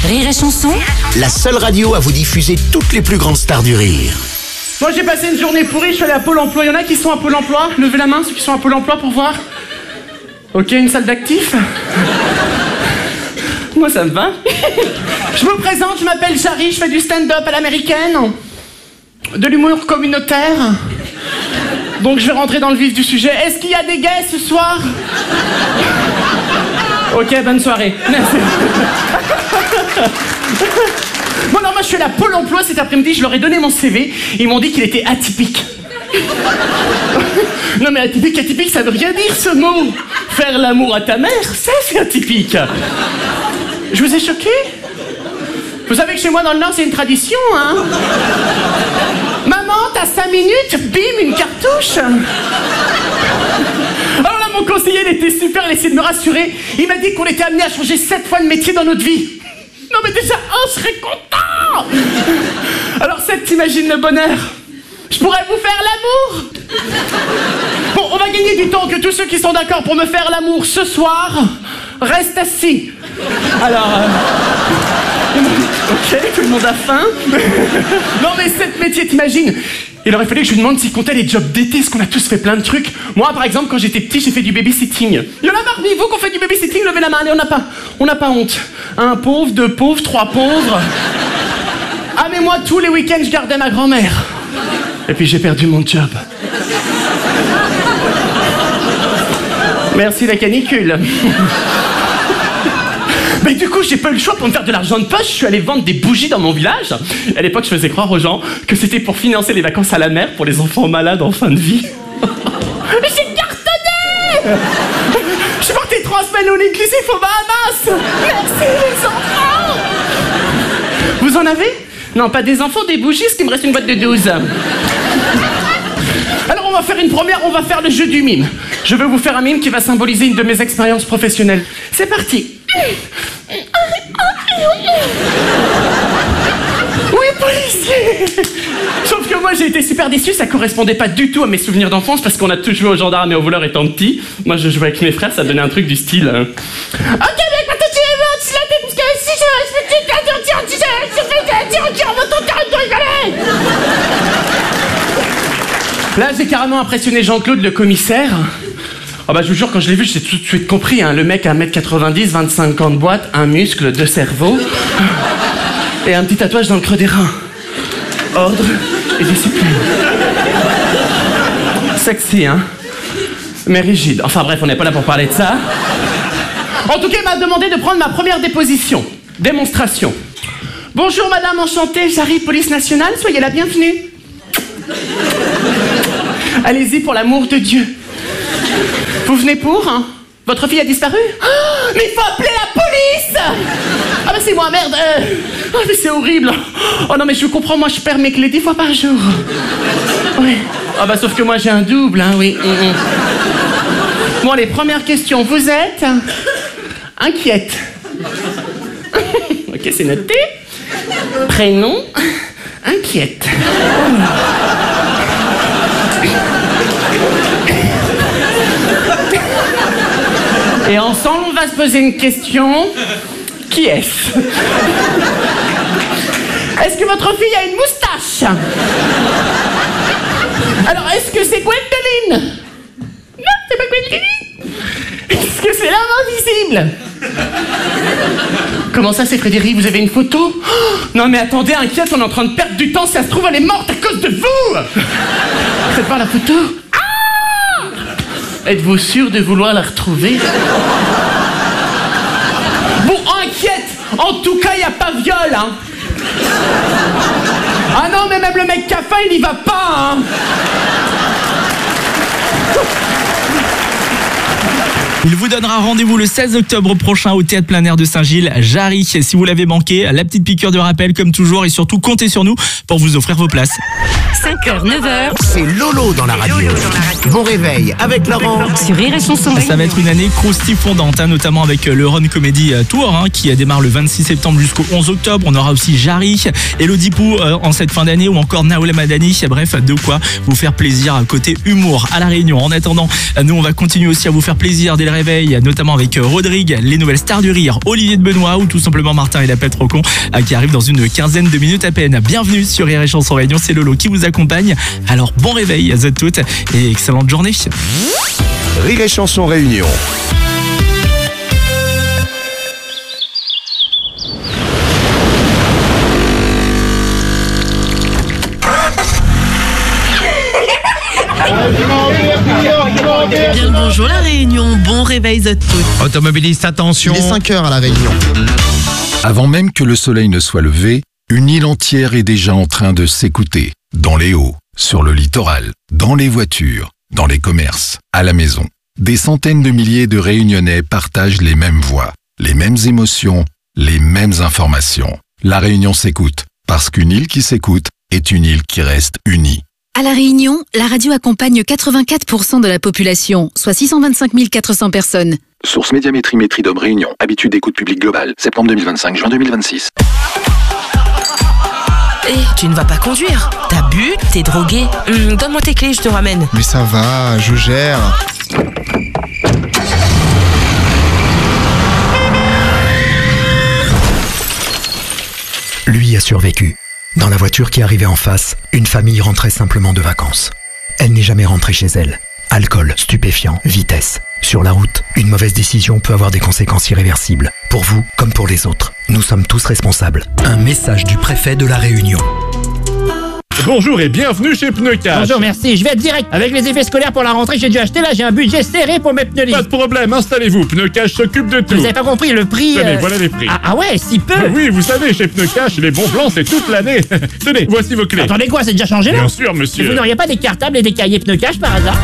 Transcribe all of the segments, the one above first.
Rire et Chanson, La seule radio à vous diffuser toutes les plus grandes stars du rire. Moi j'ai passé une journée pourrie, je suis allé à Pôle emploi. Il y en a qui sont à Pôle emploi? Levez la main ceux qui sont à Pôle emploi pour voir. Ok, une salle d'actifs. Moi ça me va. Je me présente, je m'appelle Jarry, je fais du stand-up à l'américaine. De l'humour communautaire. Donc je vais rentrer dans le vif du sujet. Est-ce qu'il y a des gays ce soir? Ok, bonne soirée. Merci. Bon, non, moi je suis à la Pôle emploi cet après-midi, je leur ai donné mon CV. Ils m'ont dit qu'il était atypique. Non mais atypique, ça veut rien dire ce mot. Faire l'amour à ta mère, ça c'est atypique. Je vous ai choqué? Vous savez que chez moi dans le Nord c'est une tradition, hein? Maman, t'as 5 minutes, bim, une cartouche. Alors là mon conseiller il était super, il essayait de me rassurer. Il m'a dit qu'on était amené à changer 7 fois de métier dans notre vie. Non mais déjà, je serais content. Alors 7, t'imagines le bonheur? Je pourrais vous faire l'amour. Bon, on va gagner du temps, que tous ceux qui sont d'accord pour me faire l'amour ce soir restent assis. Alors... Ok, tout le monde a faim. Non mais 7 métiers, t'imagines? Il aurait fallu que je lui demande s'il comptait les jobs d'été, parce qu'on a tous fait plein de trucs. Moi, par exemple, quand j'étais petit, j'ai fait du babysitting. Il y en a parmi vous qu'on fait du babysitting, levez la main, allez, on n'a pas honte. Un pauvre, 2 pauvres, 3 pauvres. Ah mais moi, tous les week-ends, je gardais ma grand-mère. Et puis j'ai perdu mon job. Merci la canicule. Mais du coup, j'ai pas eu le choix pour me faire de l'argent de poche. Je suis allé vendre des bougies dans mon village. À l'époque, je faisais croire aux gens que c'était pour financer les vacances à la mer pour les enfants malades en fin de vie. Mais j'ai cartonné. Je suis parti 3 semaines au inclusif aux Bahamas. Merci les enfants. Vous en avez? Non, pas des enfants, des bougies, parce qu'il me reste une boîte de 12. Alors on va faire une première, on va faire le jeu du mime. Je veux vous faire un mime qui va symboliser une de mes expériences professionnelles. C'est parti. Oui, policier. Sauf que moi j'ai été super déçu, ça correspondait pas du tout à mes souvenirs d'enfance parce qu'on a tous joué aux gendarmes et aux voleurs étant petit. Moi je jouais avec mes frères, ça donnait un truc du style. Ok mec, maintenant tu es mort, tu l'as fait parce que si je respecte ta Là j'ai carrément impressionné Jean-Claude le commissaire. Ah bah je vous jure, quand je l'ai vu, j'ai tout de suite compris, hein. Le mec à 1m90, 25 ans de boîte, un muscle, 2 cerveaux et un petit tatouage dans le creux des reins. Ordre et discipline. Sexy, hein? Mais rigide. Enfin bref, on n'est pas là pour parler de ça. En tout cas, il m'a demandé de prendre ma première déposition. Démonstration. Bonjour madame, enchantée, Jarry, police nationale, soyez la bienvenue. Allez-y pour l'amour de Dieu. Vous venez pour, hein? Votre fille a disparu? Oh, mais il faut appeler la police! Ah bah c'est moi, merde! Oh mais c'est horrible! Oh non mais je comprends, moi je perds mes clés 10 fois par jour. Oui. Ah bah sauf que moi j'ai un double, hein, oui. Bon allez, première question, vous êtes inquiète. Ok, c'est noté. Prénom, inquiète. Et ensemble, on va se poser une question. Qui est-ce? Est-ce que votre fille a une moustache? Alors, est-ce que c'est Gwendoline? Non, c'est pas Gwendoline. Est-ce que c'est l'homme invisible? Comment ça, c'est Frédéric? Vous avez une photo? Oh, non mais attendez, inquiète, on est en train de perdre du temps. Si ça se trouve, elle est morte à cause de vous. Faites voir la photo. Êtes-vous sûr de vouloir la retrouver? Bon, inquiète. En tout cas, il n'y a pas viol, hein. Ah non, mais même le mec qui a faim, il y va pas, hein. Il vous donnera rendez-vous le 16 octobre prochain au Théâtre Plein Air de Saint-Gilles. Jarry, si vous l'avez manqué, la petite piqûre de rappel comme toujours et surtout comptez sur nous pour vous offrir vos places. 5h, 9h, C'est Lolo dans la radio. Bon réveil avec Laurent. sur Rire et Chanson. Ça va être une année croustifondante, hein, notamment avec le Run Comedy Tour qui démarre le 26 septembre jusqu'au 11 octobre. On aura aussi Jarry, Elodie Pou en cette fin d'année ou encore Naoula Madani. Bref, de quoi vous faire plaisir côté humour à La Réunion. En attendant, nous on va continuer aussi à vous faire plaisir dès le réveil, notamment avec Rodrigue, les nouvelles stars du rire, Olivier de Benoît ou tout simplement Martin et la Pète Rocon qui arrivent dans une quinzaine de minutes à peine. Bienvenue sur Rire et Chanson Réunion, c'est Lolo qui vous accompagne. Alors bon réveil à vous toutes et excellente journée. Rire et Chanson Réunion. Bien le bonjour la Réunion, bon réveil à tous. Automobilistes, attention. Il est 5 heures à la Réunion. Avant même que le soleil ne soit levé, une île entière est déjà en train de s'écouter. Dans les hauts, sur le littoral, dans les voitures, dans les commerces, à la maison. Des centaines de milliers de Réunionnais partagent les mêmes voix, les mêmes émotions, les mêmes informations. La Réunion s'écoute, parce qu'une île qui s'écoute est une île qui reste unie. À La Réunion, la radio accompagne 84% de la population, soit 625 400 personnes. Source Médiamétrie Métridom Réunion. Habitude d'écoute publique globale. Septembre 2025, juin 2026. Hé, tu ne vas pas conduire. T'as bu, t'es drogué. Donne-moi tes clés, je te ramène. Mais ça va, je gère. Lui a survécu. Dans la voiture qui arrivait en face, une famille rentrait simplement de vacances. Elle n'est jamais rentrée chez elle. Alcool, stupéfiants, vitesse. Sur la route, une mauvaise décision peut avoir des conséquences irréversibles. Pour vous comme pour les autres. Nous sommes tous responsables. Un message du préfet de La Réunion. Bonjour et bienvenue chez Pneucash. Bonjour, merci. Je vais être direct. Avec les effets scolaires pour la rentrée, j'ai dû acheter là, j'ai un budget serré pour mes pneus lisses. Pas de problème, installez-vous. Pneucash s'occupe de tout. Vous avez pas compris, le prix... Tenez, voilà les prix. Ah ouais, si peu. Oui, vous savez, chez Pneucash, les bons plans, c'est toute l'année. Tenez, voici vos clés. Attendez quoi, c'est déjà changé là? Bien sûr, monsieur. Vous n'auriez pas des cartables et des cahiers pneu cash par hasard?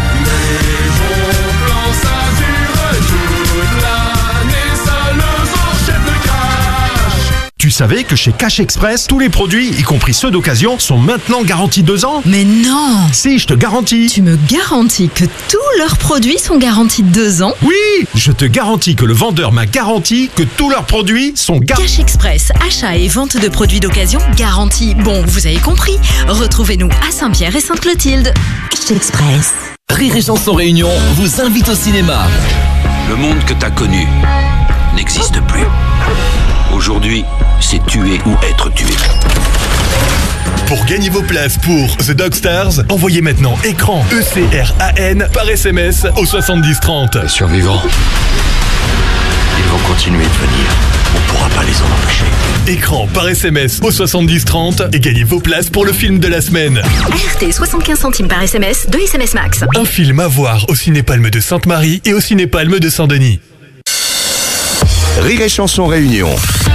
Tu savais que chez Cash Express, tous les produits, y compris ceux d'occasion, sont maintenant garantis 2 ans? Mais non! Si, je te garantis. Tu me garantis que tous leurs produits sont garantis 2 ans? Oui, je te garantis que le vendeur m'a garanti que tous leurs produits sont garantis. Cash Express, achat et vente de produits d'occasion garantis. Bon, vous avez compris. Retrouvez-nous à Saint-Pierre et Sainte-Clotilde. Cash Express. Rire et Chanson Réunion vous invite au cinéma. Le monde que t'as connu n'existe plus. Aujourd'hui, c'est tuer ou être tué. Pour gagner vos places pour The Dog Stars, envoyez maintenant écran ECRAN par SMS au 7030. Les survivants, ils vont continuer de venir. On pourra pas les en empêcher. Écran par SMS au 7030 et gagnez vos places pour le film de la semaine. ART 75 centimes par SMS, 2 SMS max. Un film à voir au Ciné-Palme de Sainte-Marie et au Ciné-Palme de Saint-Denis. Rire et Chanson Réunion.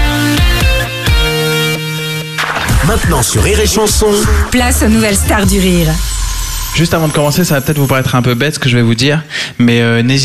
Maintenant sur Rire et Chanson. Place aux nouvelles stars du rire. Juste avant de commencer, ça va peut-être vous paraître un peu bête ce que je vais vous dire, mais n'hésitez